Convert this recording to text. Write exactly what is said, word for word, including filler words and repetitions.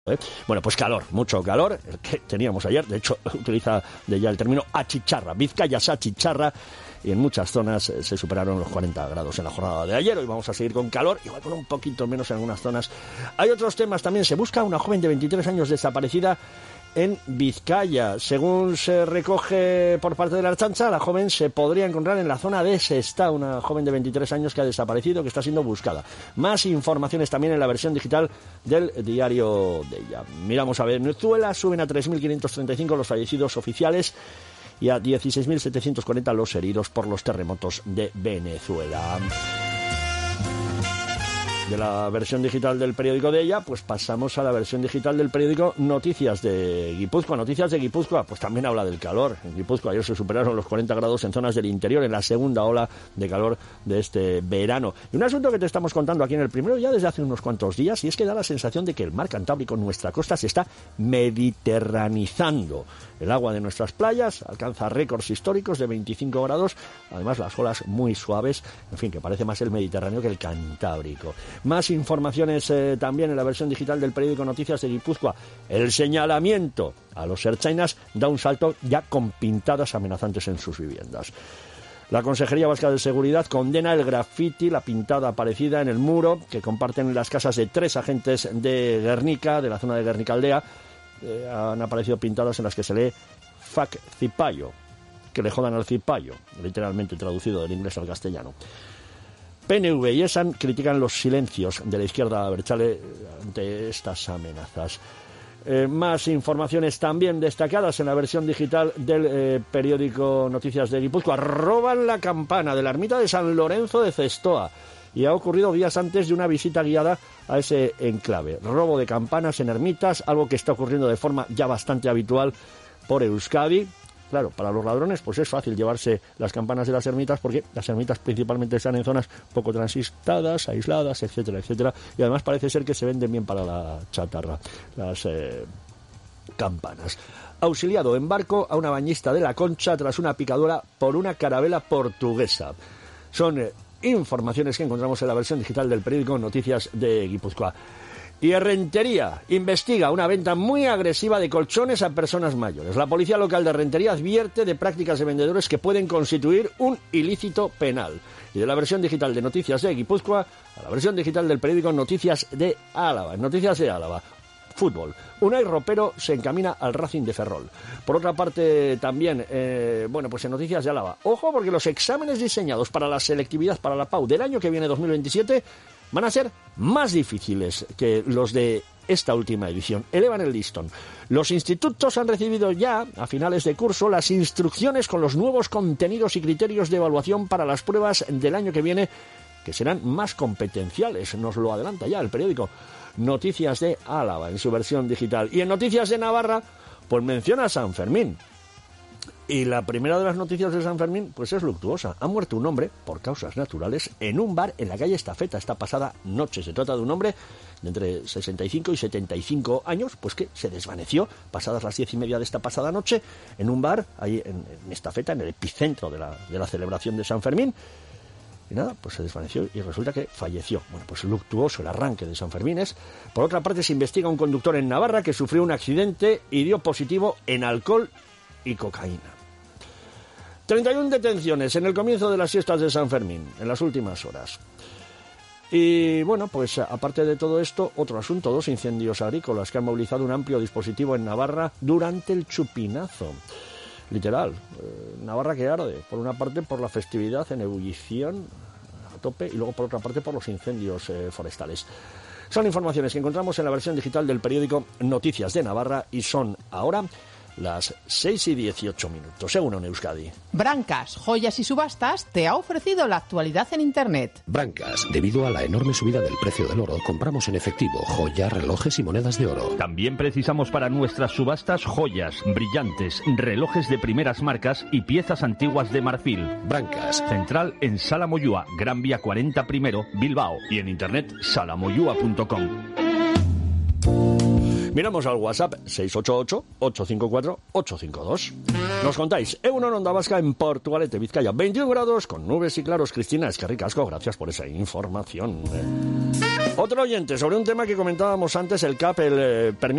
¿eh? Bueno, pues calor, mucho calor, el que teníamos ayer. De hecho, utiliza de ya el término achicharra. Vizcaya se achicharra. Y en muchas zonas eh, se superaron los cuarenta grados en la jornada de ayer. Hoy vamos a seguir con calor, igual con un poquito menos en algunas zonas. Hay otros temas también. Se busca una joven de veintitrés años desaparecida en Vizcaya. Según se recoge por parte de la Ertzaintza, la joven se podría encontrar en la zona de Sestao, una joven de veintitrés años que ha desaparecido, que está siendo buscada. Más informaciones también en la versión digital del diario de ella. Miramos a Venezuela, suben a tres mil quinientos treinta y cinco los fallecidos oficiales y a dieciséis mil setecientos cuarenta los heridos por los terremotos de Venezuela. De la versión digital del periódico de ella, pues pasamos a la versión digital del periódico Noticias de Guipúzcoa. Noticias de Guipúzcoa, pues también habla del calor. En Guipúzcoa ayer se superaron los cuarenta grados en zonas del interior, en la segunda ola de calor de este verano. Y un asunto que te estamos contando aquí en el primero ya desde hace unos cuantos días, y es que da la sensación de que el mar Cantábrico en nuestra costa se está mediterranizando. El agua de nuestras playas alcanza récords históricos de veinticinco grados, además las olas muy suaves, en fin, que parece más el Mediterráneo que el Cantábrico. Más informaciones eh, también en la versión digital del periódico Noticias de Guipúzcoa. El señalamiento a los ertzainas da un salto ya con pintadas amenazantes en sus viviendas. La Consejería Vasca de Seguridad condena el grafiti, la pintada aparecida en el muro que comparten las casas de tres agentes de Guernica, de la zona de Guernica Aldea. Eh, han aparecido pintadas en las que se lee "Fuck Cipayo", que le jodan al cipayo, literalmente traducido del inglés al castellano. P N V y ESAN critican los silencios de la izquierda abertzale ante estas amenazas. Eh, más informaciones también destacadas en la versión digital del eh, periódico Noticias de Guipúzcoa. Roban la campana de la ermita de San Lorenzo de Cestoa y ha ocurrido días antes de una visita guiada a ese enclave. Robo de campanas en ermitas, algo que está ocurriendo de forma ya bastante habitual por Euskadi. Claro, para los ladrones pues es fácil llevarse las campanas de las ermitas porque las ermitas principalmente están en zonas poco transitadas, aisladas, etcétera, etcétera. Y además parece ser que se venden bien para la chatarra, las eh, campanas. Auxiliado en barco a una bañista de La Concha tras una picadura por una carabela portuguesa. Son eh, informaciones que encontramos en la versión digital del periódico Noticias de Guipúzcoa. Y Rentería investiga una venta muy agresiva de colchones a personas mayores. La policía local de Rentería advierte de prácticas de vendedores que pueden constituir un ilícito penal. Y de la versión digital de Noticias de Guipúzcoa a la versión digital del periódico Noticias de Álava. Noticias de Álava. Fútbol. Unai Ropero se encamina al Racing de Ferrol. Por otra parte, también, eh, bueno, pues en Noticias de Álava. Ojo, porque los exámenes diseñados para la selectividad para la P A U del año que viene, dos mil veintisiete, van a ser más difíciles que los de esta última edición. Elevan el listón. Los institutos han recibido ya, a finales de curso, las instrucciones con los nuevos contenidos y criterios de evaluación para las pruebas del año que viene, que serán más competenciales. Nos lo adelanta ya el periódico Noticias de Álava en su versión digital. Y en Noticias de Navarra, pues menciona a San Fermín. Y la primera de las noticias de San Fermín, pues es luctuosa. Ha muerto un hombre, por causas naturales, en un bar en la calle Estafeta esta pasada noche. Se trata de un hombre de entre sesenta y cinco y setenta y cinco años, pues que se desvaneció pasadas las diez y media de esta pasada noche en un bar, ahí en, en Estafeta, en el epicentro de la, de la celebración de San Fermín. Y nada, pues se desvaneció y resulta que falleció. Bueno, pues luctuoso el arranque de San Fermín es. Por otra parte, se investiga un conductor en Navarra que sufrió un accidente y dio positivo en alcohol y cocaína. treinta y una detenciones en el comienzo de las fiestas de San Fermín, en las últimas horas. Y bueno, pues aparte de todo esto, otro asunto, dos incendios agrícolas que han movilizado un amplio dispositivo en Navarra durante el chupinazo. Literal, eh, Navarra que arde, por una parte por la festividad en ebullición a tope y luego por otra parte por los incendios eh, forestales. Son informaciones que encontramos en la versión digital del periódico Noticias de Navarra y son ahora las seis y dieciocho minutos, según en Euskadi. Brancas, Joyas y Subastas te ha ofrecido la actualidad en Internet. Brancas, debido a la enorme subida del precio del oro, compramos en efectivo joyas, relojes y monedas de oro. También precisamos para nuestras subastas joyas, brillantes, relojes de primeras marcas y piezas antiguas de marfil. Brancas. Central en Sala Moyúa, Gran Vía cuarenta primero, Bilbao. Y en internet salamoyúa punto com. Miramos al WhatsApp seis ocho ocho, ocho cinco cuatro, ocho cinco dos. Nos contáis, Egunon Onda Vasca en Portugalete, Vizcaya, veintiún grados con nubes y claros. Cristina, es que ricasco, gracias por esa información. Otro oyente sobre un tema que comentábamos antes, el C A P, el eh, permiso